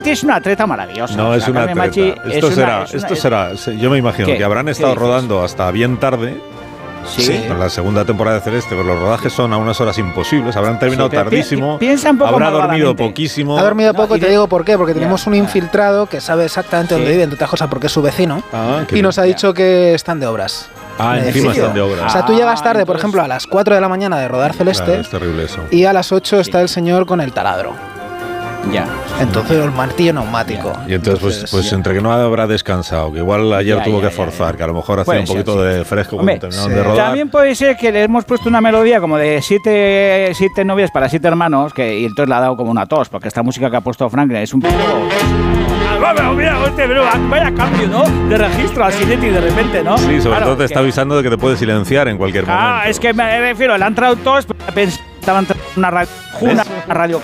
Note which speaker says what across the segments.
Speaker 1: Es una treta maravillosa.
Speaker 2: No, es una treta. Esto será. Yo me imagino que habrán estado rodando hasta bien tarde.
Speaker 1: Sí.
Speaker 2: En la segunda temporada de Celeste, pero los rodajes son a unas horas imposibles. Habrán terminado tardísimo.
Speaker 1: Piensa un poco.
Speaker 2: Habrá dormido poquísimo.
Speaker 3: Ha dormido poco, te digo por qué. Porque tenemos un infiltrado que sabe exactamente dónde vive, entre otras cosas, porque es su vecino. Y nos ha dicho que están de obras.
Speaker 2: Encima están de obras.
Speaker 3: O sea, tú llegas tarde, por ejemplo, a las 4 de la mañana de rodar Celeste.
Speaker 2: Claro, es terrible eso.
Speaker 3: Y a las 8 está el señor con el taladro.
Speaker 1: Ya.
Speaker 3: Entonces el martillo neumático.
Speaker 2: Y entonces, pues entre que no habrá descansado, que igual ayer tuvo que forzar, que a lo mejor hacía un poquito de fresco cuando terminaron de rodar.
Speaker 1: También puede ser que le hemos puesto una melodía como de siete novias para 7 hermanos, y entonces le ha dado como una tos, porque esta música que ha puesto Franklin es un poco... Mira, vaya cambio, ¿no? De registro al Sinetti de repente, ¿no?
Speaker 2: Sí, sobre todo te está avisando de que te puede silenciar en cualquier momento.
Speaker 1: Ah, es que me refiero, le han entrado tos, estaban una radio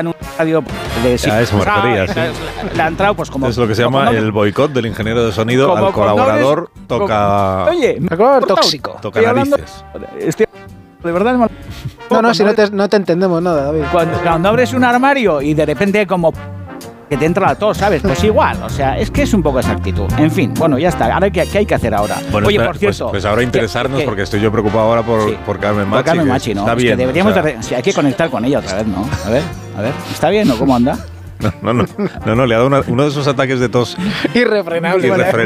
Speaker 1: de
Speaker 2: eso me refería, sí.
Speaker 1: Le ha entrado pues como...
Speaker 2: Es lo que se llama el boicot del ingeniero de sonido al colaborador toca...
Speaker 1: Oye,
Speaker 3: colaborador tóxico.
Speaker 2: Toca narices.
Speaker 1: De verdad
Speaker 3: No, si no te entendemos nada, David.
Speaker 1: Cuando abres un armario y de repente como... que te entra la tos, ¿sabes? Pues igual, o sea, es que es un poco esa actitud. En fin, bueno, ya está. Ahora, ¿qué hay que hacer ahora?
Speaker 2: Bueno,
Speaker 1: oye, por cierto...
Speaker 2: Pues ahora interesarnos, porque estoy yo preocupado ahora por Carmen Machi.
Speaker 1: Por Carmen Machi, ¿no?
Speaker 2: Está bien.
Speaker 1: Que deberíamos hay que conectar con ella otra vez, ¿no? A ver. ¿Está bien o cómo anda?
Speaker 2: No, le ha dado uno de esos ataques de tos
Speaker 3: irrefrenables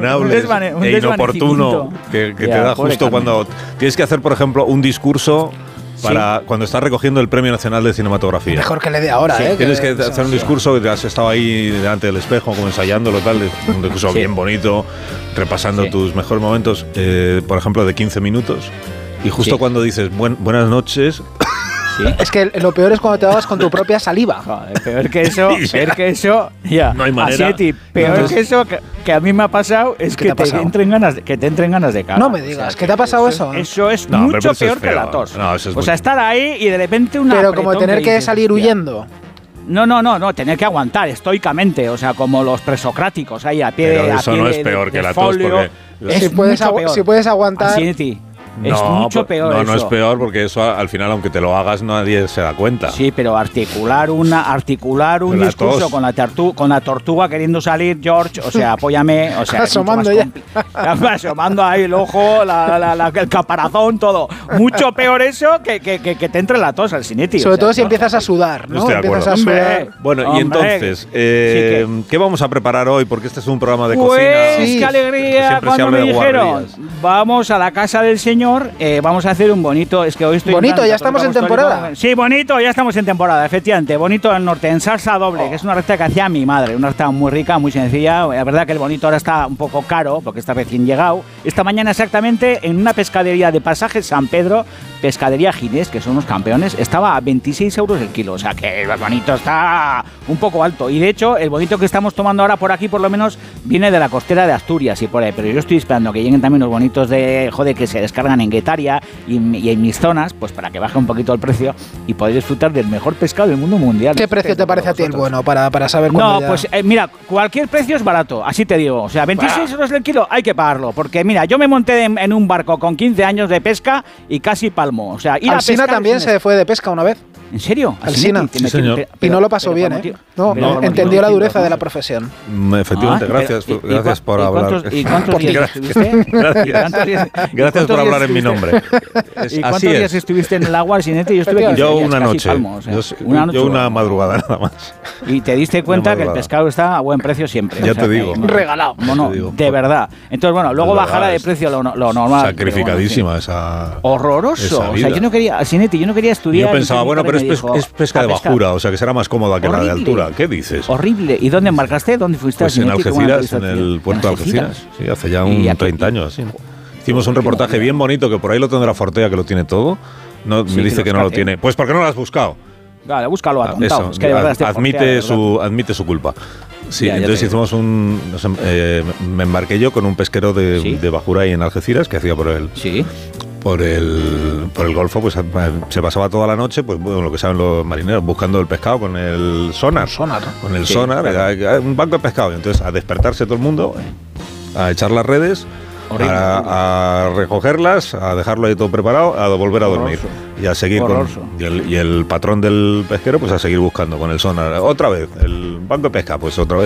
Speaker 2: e inoportuno que te da justo cuando tienes que hacer, por ejemplo, un discurso para cuando estás recogiendo el Premio Nacional de Cinematografía.
Speaker 3: Mejor que le dé ahora,
Speaker 2: Tienes que hacer un discurso que has estado ahí delante del espejo, como ensayándolo, un discurso bien bonito, repasando tus mejores momentos, por ejemplo, de 15 minutos. Y justo cuando dices buenas noches...
Speaker 3: ¿Sí? Es que lo peor es cuando te vas con tu propia saliva.
Speaker 1: Joder, peor que eso, ya.
Speaker 2: No hay manera.
Speaker 1: Peor que eso que a mí me ha pasado es que te entren ganas de cagar.
Speaker 3: No me digas, ¿qué te ha pasado eso?
Speaker 1: Eso es mucho peor que la tos.
Speaker 2: O
Speaker 1: sea, estar ahí y de repente una...
Speaker 3: Pero como tener que salir huyendo.
Speaker 1: No, tener que aguantar estoicamente, o sea, como los presocráticos ahí a pie de...
Speaker 2: Pero eso no es peor que la tos, porque...
Speaker 3: Si puedes aguantar...
Speaker 1: Es mucho peor eso.
Speaker 2: No es peor porque eso al final, aunque te lo hagas, nadie se da cuenta.
Speaker 1: Sí, pero articular un discurso con la tortuga queriendo salir, George, o sea, apóyame, o sea,
Speaker 3: asomando ya.
Speaker 1: Asomando ahí el ojo, el caparazón, todo. Mucho peor eso que te entre la tos al Sinetti.
Speaker 3: Sobre todo si empiezas a sudar, ¿no?
Speaker 2: Estoy de acuerdo.
Speaker 3: Empiezas a sudar.
Speaker 2: Bueno, y entonces, ¿qué vamos a preparar hoy? Porque este es un programa de
Speaker 1: cocina.
Speaker 2: Pues
Speaker 1: qué alegría cuando me dijeron, vamos a la casa del señor. Vamos a hacer un bonito. Es que hoy estoy.
Speaker 3: Bonito, ya estamos en temporada.
Speaker 1: Sí, bonito, ya estamos en temporada, efectivamente. Bonito al norte, en salsa doble, que es una receta que hacía mi madre. Una receta muy rica, muy sencilla. La verdad que el bonito ahora está un poco caro, porque está recién llegado. Esta mañana, exactamente, en una pescadería de Pasaje San Pedro, Pescadería Ginés, que son unos campeones, estaba a 26 euros el kilo. O sea que el bonito está un poco alto. Y de hecho, el bonito que estamos tomando ahora por aquí, por lo menos, viene de la costera de Asturias y por ahí. Pero yo estoy esperando que lleguen también los bonitos que se descargan en Guetaria y en mis zonas, pues para que baje un poquito el precio y poder disfrutar del mejor pescado del mundo mundial.
Speaker 3: ¿Qué precio te parece a ti el bueno para saber cuándo?
Speaker 1: No, pues mira, cualquier precio es barato, así te digo. O sea, 26 euros el kilo hay que pagarlo, porque mira, yo me monté en un barco con 15 años de pesca y casi palmo. O sea,
Speaker 3: Alsina también se fue de pesca una vez.
Speaker 1: ¿En serio?
Speaker 3: Alsina.
Speaker 2: Sí, señor.
Speaker 3: Y no lo pasó bien, ¿eh? No, entendió la dureza de la profesión.
Speaker 2: Efectivamente, gracias por hablar.
Speaker 1: ¿Y cuántos días estuviste?
Speaker 2: Gracias por hablar en mi nombre.
Speaker 1: ¿Y cuántos días estuviste en el agua, Sinetti?
Speaker 2: Yo una noche. Yo una madrugada nada más.
Speaker 1: Y te diste cuenta que el pescado está a buen precio siempre.
Speaker 2: Ya te digo.
Speaker 3: Regalado.
Speaker 1: No, de verdad. Entonces, bueno, luego bajará de precio lo normal.
Speaker 2: Sacrificadísima esa...
Speaker 1: Horroroso. O sea, yo no quería, Sinetti, yo no quería estudiar.
Speaker 2: Yo pensaba, bueno, pero es pesca de bajura, o sea que será más cómoda que la de altura. ¿Qué dices?
Speaker 1: Horrible. ¿Y dónde embarcaste? ¿Dónde fuiste?
Speaker 2: Pues en Algeciras, en el puerto de Algeciras. Sí, hace ya 30 años así. Hicimos un reportaje bien bonito, que por ahí lo tendrá Fortea, que lo tiene todo. No, me dice que no lo tiene. Pues ¿por qué no lo has buscado?
Speaker 1: Vale, búscalo atontado.
Speaker 2: Eso,
Speaker 1: es que de verdad
Speaker 2: admite su culpa. Sí, entonces hicimos me embarqué yo con un pesquero de bajura ahí en Algeciras, que hacía por el Golfo, pues se pasaba toda la noche, pues bueno, lo que saben los marineros, buscando el pescado con el sonar. Con el sonar, claro. Un banco de pescado. Y entonces a despertarse todo el mundo, a echar las redes, a recogerlas, a dejarlo ahí todo preparado, a volver a dormir y a seguir y el patrón del pesquero pues a seguir buscando con el sonar. Otra vez, el banco de pesca, pues otra vez